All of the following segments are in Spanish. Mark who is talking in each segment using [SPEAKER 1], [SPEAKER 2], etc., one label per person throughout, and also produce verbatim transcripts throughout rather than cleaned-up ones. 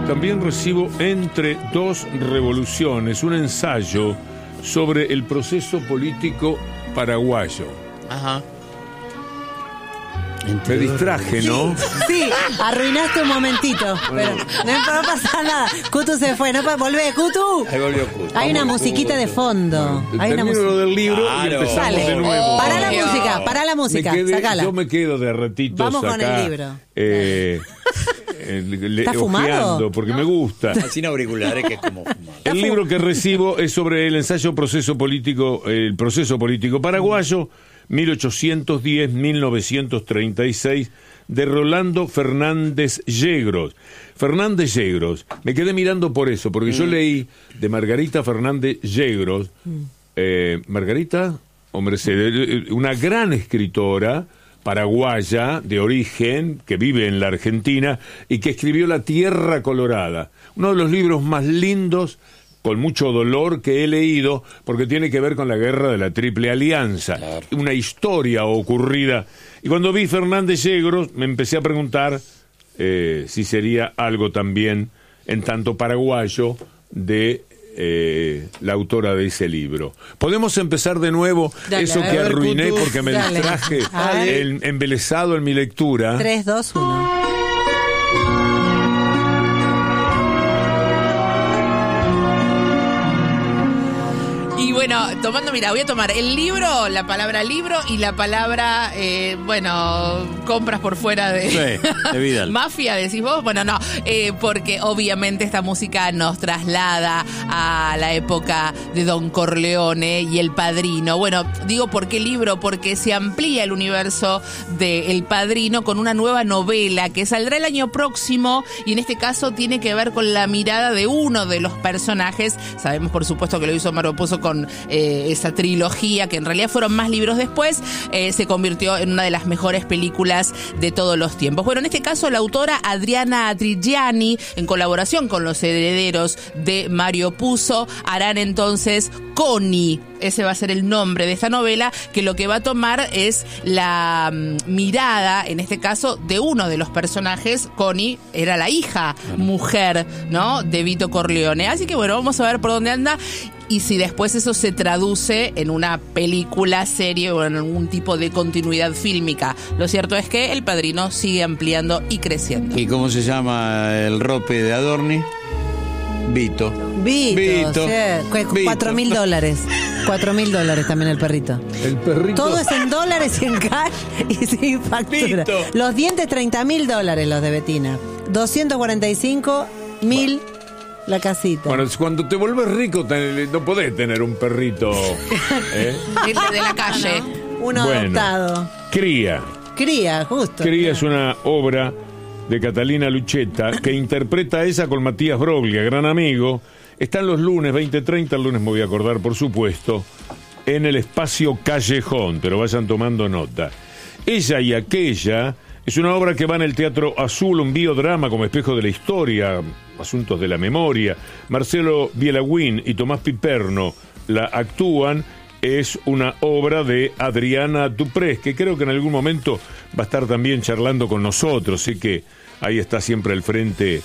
[SPEAKER 1] También recibo Entre dos revoluciones, un ensayo sobre el proceso político paraguayo.
[SPEAKER 2] Ajá.
[SPEAKER 1] Me distraje, ¿no?
[SPEAKER 3] Sí, arruinaste un momentito. Pero no, no pasa nada. Cutu se fue. No, volvé, Cutu.
[SPEAKER 2] Ahí volvió Cutu.
[SPEAKER 3] Hay una musiquita de fondo. Hay una
[SPEAKER 1] Termino lo del libro
[SPEAKER 2] Claro.
[SPEAKER 1] y empezamos
[SPEAKER 3] Dale.
[SPEAKER 1] de nuevo.
[SPEAKER 3] Pará la
[SPEAKER 2] Obvio.
[SPEAKER 3] música, pará la música.
[SPEAKER 1] Me quedé-
[SPEAKER 3] Sacala.
[SPEAKER 1] yo me quedo de ratitos
[SPEAKER 3] Vamos con
[SPEAKER 1] acá,
[SPEAKER 3] el libro.
[SPEAKER 1] eh, eh, le-
[SPEAKER 3] ¿Está fumado?
[SPEAKER 1] ojeando, porque me gusta.
[SPEAKER 2] Sin auriculares, que es como fumar.
[SPEAKER 1] El libro que recibo es sobre el ensayo proceso político, el proceso político paraguayo, mil ochocientos diez a mil novecientos treinta y seis, de Rolando Fernández Yegros. Fernández Yegros, me quedé mirando por eso, porque mm. yo leí de Margarita Fernández Yegros, mm. eh, Margarita o Mercedes, una gran escritora paraguaya de origen, que vive en la Argentina y que escribió La Tierra Colorada, uno de los libros más lindos, con mucho dolor, que he leído, porque tiene que ver con la guerra de la Triple Alianza, claro. Una historia ocurrida. Y cuando vi Fernández Yegros, me empecé a preguntar eh, si sería algo también, en tanto paraguayo, de eh, la autora de ese libro. ¿Podemos empezar de nuevo? Dale, eso que ver, arruiné Cutu, porque me dale. distraje el, embelesado en mi lectura?
[SPEAKER 3] tres, dos, uno.
[SPEAKER 4] Y bueno, tomando, mira, voy a tomar el libro, la palabra libro y la palabra, eh, bueno, compras por fuera de...
[SPEAKER 2] Sí, de Vidal.
[SPEAKER 4] Mafia, decís vos. Bueno, no, eh, porque obviamente esta música nos traslada a la época de Don Corleone y El Padrino. Bueno, digo, ¿por qué libro? Porque se amplía el universo de El Padrino con una nueva novela que saldrá el año próximo y en este caso tiene que ver con la mirada de uno de los personajes. Sabemos, por supuesto, que lo hizo Mario Puzo con eh, esa trilogía, que en realidad fueron más libros después, eh, se convirtió en una de las mejores películas de todos los tiempos. Bueno, en este caso la autora Adriana Trigiani, en colaboración con los herederos de Mario Puzo, harán entonces Connie. Ese va a ser el nombre de esta novela, que lo que va a tomar es la um, mirada, en este caso, de uno de los personajes. Connie era la hija, mujer, ¿no?, de Vito Corleone. Así que bueno, vamos a ver por dónde anda y si después eso se traduce en una película, serie o en algún tipo de continuidad fílmica. Lo cierto es que El Padrino sigue ampliando y creciendo.
[SPEAKER 2] ¿Y cómo se llama el rope de Adorni? Vito.
[SPEAKER 3] Vito,
[SPEAKER 2] Vito.
[SPEAKER 3] Sí. Cu- cuatro mil dólares. Cuatro mil dólares también el perrito.
[SPEAKER 1] El perrito.
[SPEAKER 3] Todo es en dólares y en cash y sin factura.
[SPEAKER 2] Vito.
[SPEAKER 3] Los dientes, treinta mil dólares los de Betina. doscientos cuarenta y cinco mil la casita.
[SPEAKER 1] Bueno, cuando te vuelves rico te, no podés tener un perrito. ¿eh?
[SPEAKER 4] De la calle.
[SPEAKER 3] Uno
[SPEAKER 1] Bueno.
[SPEAKER 3] adoptado.
[SPEAKER 1] Cría.
[SPEAKER 3] Cría, justo.
[SPEAKER 1] Cría es una obra de Catalina Lucheta, que interpreta a esa con Matías Broglia, gran amigo. Están los lunes, veinte treinta, el lunes me voy a acordar, por supuesto, en el espacio Callejón, pero vayan tomando nota. Ella y aquella es una obra que va en el Teatro Azul, un biodrama como espejo de la historia, asuntos de la memoria. Marcelo Bielagüín y Tomás Piperno la actúan. Es una obra de Adriana Duprés, que creo que en algún momento va a estar también charlando con nosotros. Sé que ahí está siempre al frente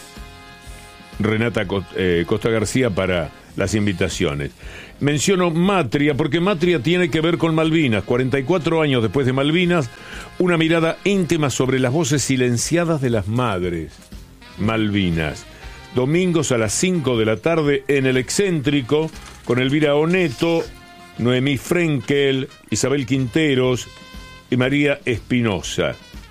[SPEAKER 1] Renata Costa García para las invitaciones. Menciono Matria, porque Matria tiene que ver con Malvinas. cuarenta y cuatro años después de Malvinas, una mirada íntima sobre las voces silenciadas de las madres. Malvinas. Domingos a las cinco de la tarde en El Excéntrico, con Elvira Oneto, Noemí Frenkel, Isabel Quinteros y María Espinosa.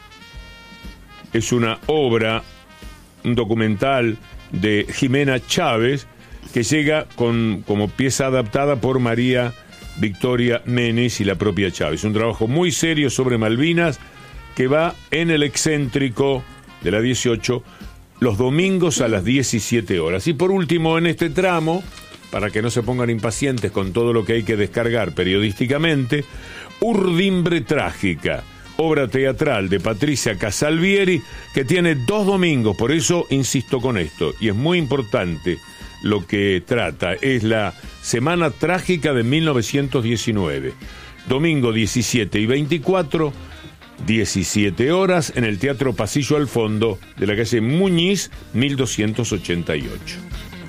[SPEAKER 1] Es una obra, un documental de Jimena Chávez, que llega con, como pieza adaptada por María Victoria Menes y la propia Chávez. Un trabajo muy serio sobre Malvinas que va en El Excéntrico de la dieciocho, los domingos a las diecisiete horas. Y por último, en este tramo, para que no se pongan impacientes con todo lo que hay que descargar periodísticamente, Urdimbre Trágica, obra teatral de Patricia Casalvieri, que tiene dos domingos, por eso insisto con esto, y es muy importante lo que trata, es la Semana Trágica de mil novecientos diecinueve. Domingo diecisiete y veinticuatro, diecisiete horas, en el Teatro Pasillo al Fondo de la calle Muñiz, mil doscientos ochenta y ocho.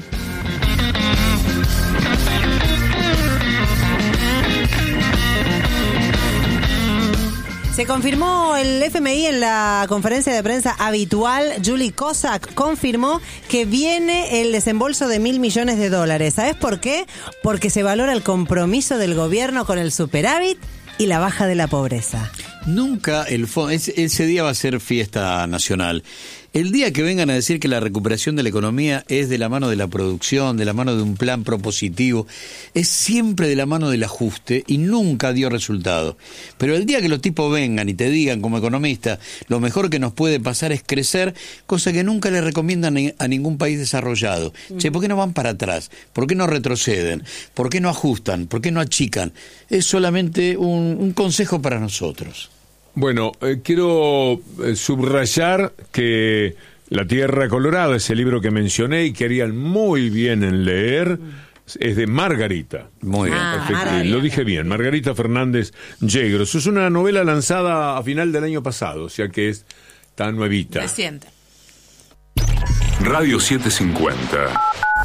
[SPEAKER 3] Se confirmó el F M I en la conferencia de prensa habitual. Julie Kozak confirmó que viene el desembolso de mil millones de dólares. ¿Sabes por qué? Porque se valora el compromiso del gobierno con el superávit y la baja de la pobreza.
[SPEAKER 2] Nunca el fondo, ese día va a ser fiesta nacional. El día que vengan a decir que la recuperación de la economía es de la mano de la producción, de la mano de un plan propositivo, es siempre de la mano del ajuste y nunca dio resultado. Pero el día que los tipos vengan y te digan como economista, lo mejor que nos puede pasar es crecer, cosa que nunca le recomiendan a ningún país desarrollado. Mm. Che, ¿por qué no van para atrás? ¿Por qué no retroceden? ¿Por qué no ajustan? ¿Por qué no achican? Es solamente un, un consejo para nosotros.
[SPEAKER 1] Bueno, eh, quiero eh, subrayar que La Tierra Colorada, ese libro que mencioné y que harían muy bien en leer, es de Margarita.
[SPEAKER 2] Muy bien.
[SPEAKER 3] Ah,
[SPEAKER 1] Efectivamente, lo dije bien, Margarita Fernández Yegros. Es una novela lanzada a final del año pasado, o sea que es tan nuevita.
[SPEAKER 4] Reciente.
[SPEAKER 5] Radio setecientos cincuenta.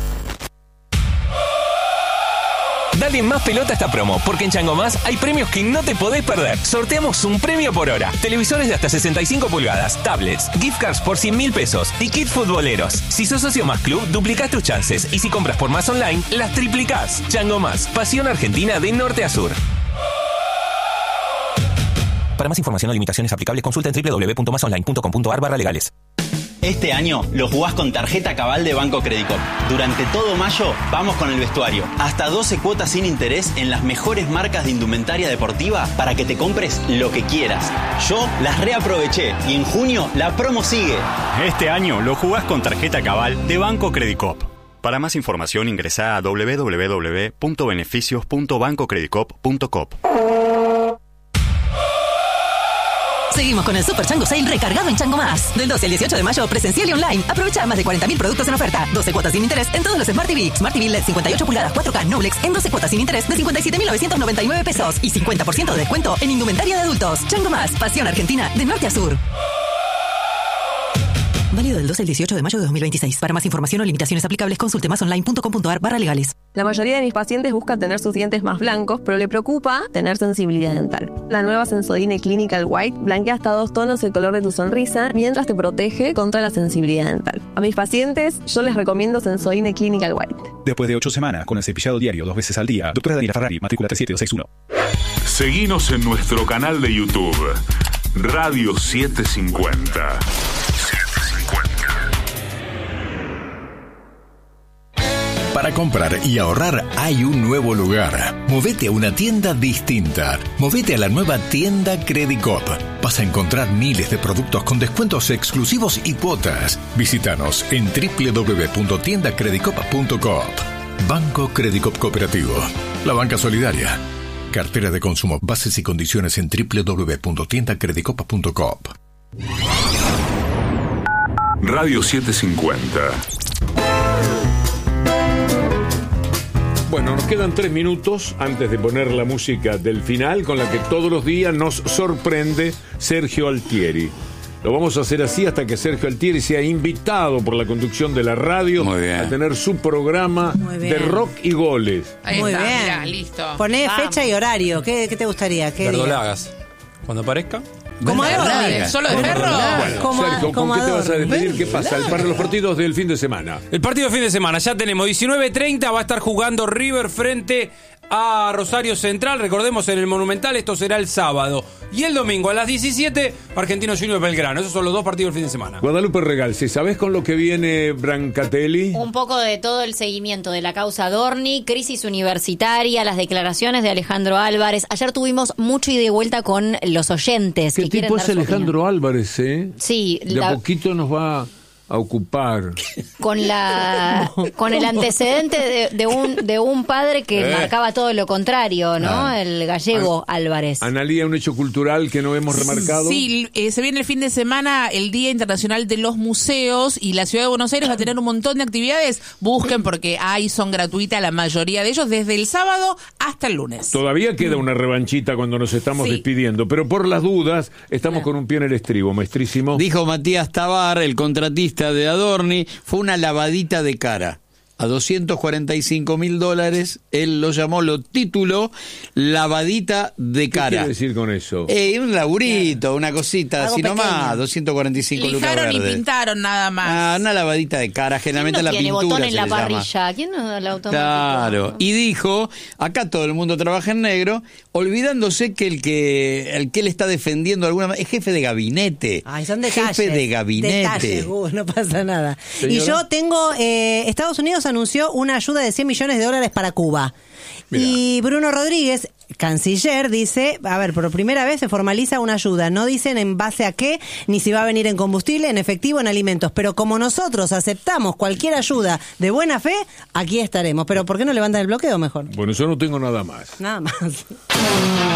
[SPEAKER 6] Dale más pelota a esta promo, porque en Chango Más hay premios que no te podés perder. Sorteamos un premio por hora. Televisores de hasta sesenta y cinco pulgadas, tablets, gift cards por cien mil pesos y kits futboleros. Si sos socio Más Club, duplicás tus chances. Y si compras por Más Online, las triplicás. Chango Más, pasión argentina de norte a sur. Para más información o limitaciones aplicables, consulta en doble u doble u doble u punto más online punto com punto a r barra legales.
[SPEAKER 7] Este año lo jugás con tarjeta Cabal de Banco Credicop. Durante todo mayo vamos con el vestuario. Hasta doce cuotas sin interés en las mejores marcas de indumentaria deportiva para que te compres lo que quieras. Yo las reaproveché y en junio la promo sigue.
[SPEAKER 8] Este año lo jugás con tarjeta Cabal de Banco Credicop. Para más información ingresá a doble u doble u doble u punto beneficios punto banco credicop punto com.
[SPEAKER 9] Seguimos con el Super Chango Sale recargado en Chango Más. Del doce al dieciocho de mayo, presencial y online. Aprovecha más de cuarenta mil productos en oferta. doce cuotas sin interés en todos los Smart T V. Smart T V L E D cincuenta y ocho pulgadas cuatro K Noblex en doce cuotas sin interés de cincuenta y siete mil novecientos noventa y nueve pesos. Y cincuenta por ciento de descuento en indumentaria de adultos. Chango Más, pasión argentina de norte a sur. Válido del doce al dieciocho de mayo de dos mil veintiséis. Para más información o limitaciones aplicables, consulte más online punto com punto a r barra legales.
[SPEAKER 10] La mayoría de mis pacientes buscan tener sus dientes más blancos, pero le preocupa tener sensibilidad dental. La nueva Sensodyne Clinical White blanquea hasta dos tonos el color de tu sonrisa, mientras te protege contra la sensibilidad dental. A mis pacientes, yo les recomiendo Sensodyne Clinical White.
[SPEAKER 11] Después de ocho semanas, con el cepillado diario dos veces al día, doctora Daniela Ferrari, matrícula tres siete dos seis uno.
[SPEAKER 5] Seguinos en nuestro canal de YouTube, Radio setecientos cincuenta.
[SPEAKER 12] Para comprar y ahorrar hay un nuevo lugar. Movete a una tienda distinta. Movete a la nueva tienda Credicop. Vas a encontrar miles de productos con descuentos exclusivos y cuotas. Visítanos en doble u doble u doble u punto tienda credicop punto com. Banco Credicop Cooperativo. La banca solidaria. Cartera de consumo. Bases y condiciones en doble u doble u doble u punto tienda credicop punto com.
[SPEAKER 5] Radio setecientos cincuenta.
[SPEAKER 1] Bueno, nos quedan tres minutos antes de poner la música del final con la que todos los días nos sorprende Sergio Altieri. Lo vamos a hacer así hasta que Sergio Altieri sea invitado por la conducción de la radio a tener su programa de rock y goles.
[SPEAKER 4] Ahí
[SPEAKER 3] Muy
[SPEAKER 4] está,
[SPEAKER 3] bien.
[SPEAKER 4] mirá, listo.
[SPEAKER 3] Poné
[SPEAKER 4] Vamos.
[SPEAKER 3] fecha y horario. ¿Qué, qué te gustaría? ¿Qué día?
[SPEAKER 13] Verdolagas. Cuando aparezca.
[SPEAKER 3] ¿Cómo
[SPEAKER 4] Ferro? ¿Solo de Ferro?
[SPEAKER 1] Bueno,
[SPEAKER 3] Como-
[SPEAKER 1] Sergio, ¿con
[SPEAKER 3] como
[SPEAKER 1] qué te vas a
[SPEAKER 3] Adorni.
[SPEAKER 1] despedir? ¿Qué pasa? El par de los partidos del fin de semana.
[SPEAKER 13] El partido de fin de semana, ya tenemos diecinueve treinta, va a estar jugando River frente a Rosario Central, recordemos en el Monumental, esto será el sábado. Y el domingo a las diecisiete, Argentinos Juniors Belgrano. Esos son los dos partidos del fin de semana.
[SPEAKER 1] Guadalupe Regalsi, ¿sabés con lo que viene Brancatelli?
[SPEAKER 14] Un poco de todo el seguimiento de la causa Adorni, crisis universitaria, las declaraciones de Alejandro Álvarez. Ayer tuvimos mucho ida y vuelta con los oyentes.
[SPEAKER 1] ¿Qué
[SPEAKER 14] que quieren
[SPEAKER 1] tipo
[SPEAKER 14] dar
[SPEAKER 1] es
[SPEAKER 14] su
[SPEAKER 1] Alejandro Álvarez, eh?
[SPEAKER 14] Sí,
[SPEAKER 1] De
[SPEAKER 14] la-
[SPEAKER 1] a poquito nos va a ocupar.
[SPEAKER 14] Con la con el antecedente de, de un de un padre que
[SPEAKER 1] Eh.
[SPEAKER 14] marcaba todo lo contrario, ¿no?
[SPEAKER 1] Ah.
[SPEAKER 14] El gallego Álvarez.
[SPEAKER 1] Analía, un hecho cultural que no hemos remarcado.
[SPEAKER 4] Sí, eh, se viene el fin de semana el Día Internacional de los Museos y la Ciudad de Buenos Aires va a tener un montón de actividades. Busquen porque hay, son gratuitas la mayoría de ellos desde el sábado hasta el lunes.
[SPEAKER 1] Todavía queda una revanchita cuando nos estamos
[SPEAKER 4] Sí.
[SPEAKER 1] despidiendo, pero por las dudas estamos con un pie en el estribo, maestrísimo.
[SPEAKER 2] Dijo Matías Tabar, el contratista de Adorni, fue una lavadita de cara. A doscientos cuarenta y cinco mil dólares, él lo llamó, lo tituló lavadita de
[SPEAKER 1] ¿Qué
[SPEAKER 2] cara.
[SPEAKER 1] quiere decir con eso?
[SPEAKER 2] Eh, un laburito, una cosita,
[SPEAKER 14] Algo
[SPEAKER 2] así
[SPEAKER 14] pequeño.
[SPEAKER 2] nomás, doscientos cuarenta y cinco lucas
[SPEAKER 4] Lijaron y
[SPEAKER 2] verdes.
[SPEAKER 4] pintaron nada más.
[SPEAKER 2] Ah, una lavadita de cara, generalmente
[SPEAKER 14] ¿Quién no
[SPEAKER 2] la
[SPEAKER 14] tiene
[SPEAKER 2] pintura
[SPEAKER 14] botón en
[SPEAKER 2] se
[SPEAKER 14] la
[SPEAKER 2] le llama.
[SPEAKER 14] parrilla? ¿Quién no da el automático?
[SPEAKER 2] Claro, y dijo, acá todo el mundo trabaja en negro, olvidándose que el que el que él está defendiendo de alguna manera es jefe de gabinete.
[SPEAKER 3] Ay, son detalles.
[SPEAKER 2] Jefe de gabinete.
[SPEAKER 3] Detalles, uh, no pasa nada.
[SPEAKER 2] Señora.
[SPEAKER 3] Y yo tengo, eh, Estados Unidos anunció una ayuda de cien millones de dólares para Cuba.
[SPEAKER 1] Mirá.
[SPEAKER 3] Y Bruno Rodríguez, canciller, dice, a ver, por primera vez se formaliza una ayuda. No dicen en base a qué, ni si va a venir en combustible, en efectivo, en alimentos. Pero como nosotros aceptamos cualquier ayuda de buena fe, aquí estaremos. Pero ¿por qué no levantan el bloqueo mejor?
[SPEAKER 1] Bueno, yo no tengo nada más.
[SPEAKER 3] Nada más.